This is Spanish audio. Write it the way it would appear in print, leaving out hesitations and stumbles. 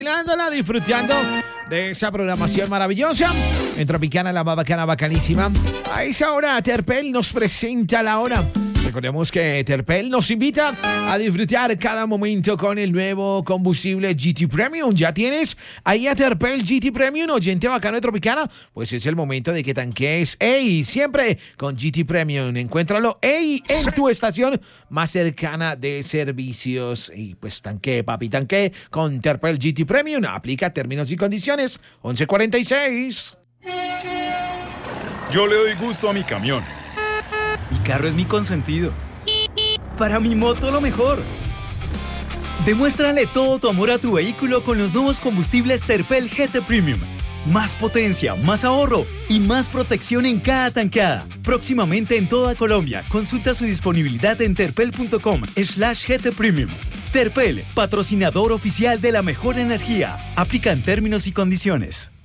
Disfrutando de esa programación maravillosa en Tropicana, la más bacana, bacanísima. A esa hora, Terpel nos presenta la hora. Recordemos que Terpel nos invita a disfrutar cada momento con el nuevo combustible GT Premium. ¿Ya tienes ahí a Terpel GT Premium, oyente bacano de Tropicana? Pues es el momento de que tanquees. ¡Ey! Siempre con GT Premium. Encuéntralo, ¡ey!, en tu estación más cercana de servicios. Y pues tanquee, papi, tanquee con Terpel GT Premium. Aplica términos y condiciones. 1146. Yo le doy gusto a mi camión. Mi carro es mi consentido. Para mi moto lo mejor. Demuéstrale todo tu amor a tu vehículo con los nuevos combustibles Terpel GT Premium. Más potencia, más ahorro y más protección en cada tanqueada. Próximamente en toda Colombia. Consulta su disponibilidad en terpel.com/GT Premium. Terpel, patrocinador oficial de la mejor energía. Aplican términos y condiciones.